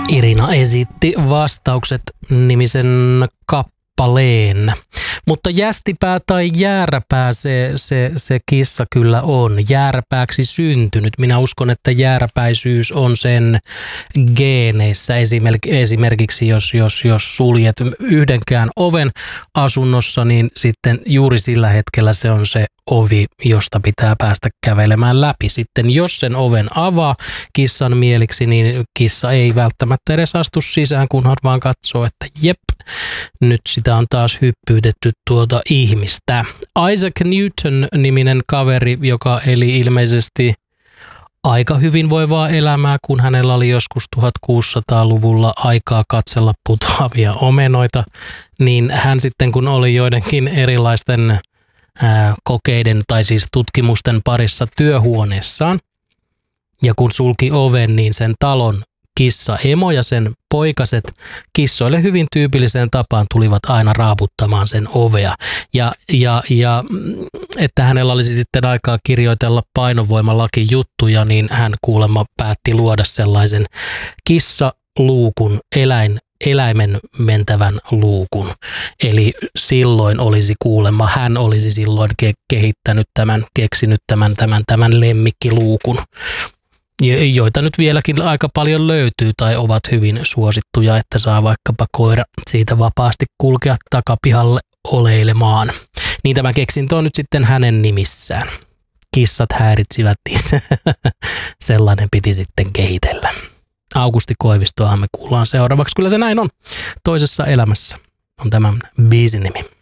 Irina esitti vastaukset nimisen kappaleen. Mutta jästipää tai jääräpää se kissa kyllä on. Jääräpääksi syntynyt. Minä uskon, että jääräpäisyys on sen geeneissä. Esimerkiksi jos suljet yhdenkään oven asunnossa, niin sitten juuri sillä hetkellä se on se ovi, josta pitää päästä kävelemään läpi. Sitten jos sen oven avaa kissan mieliksi, niin kissa ei välttämättä edes astu sisään, kunhan vaan katsoo, että jep, nyt sitä on taas hyppyytetty tuota ihmistä. Isaac Newton-niminen kaveri, joka eli ilmeisesti aika hyvinvoivaa elämää, kun hänellä oli joskus 1600-luvulla aikaa katsella putoavia omenoita, niin hän sitten kun oli joidenkin erilaisten kokeiden tai siis tutkimusten parissa työhuoneessaan ja kun sulki oven, niin sen talon kissa-emo ja sen poikaset kissoille hyvin tyypilliseen tapaan tulivat aina raaputtamaan sen ovea. Ja että hänellä olisi sitten aikaa kirjoitella painovoimalakijuttuja, niin hän kuulemma päätti luoda sellaisen kissaluukun, eläimen mentävän luukun. Eli silloin olisi kuulemma, hän olisi silloin keksinyt tämän lemmikkiluukun, joita nyt vieläkin aika paljon löytyy tai ovat hyvin suosittuja, että saa vaikkapa koira siitä vapaasti kulkea takapihalle oleilemaan. Niin tämä keksintö on nyt sitten hänen nimissään. Kissat häiritsivät, sellainen piti sitten kehitellä. Aukusti Koivistoahan me kuullaan seuraavaksi. Kyllä se näin on. Toisessa elämässä on tämän biisin nimi.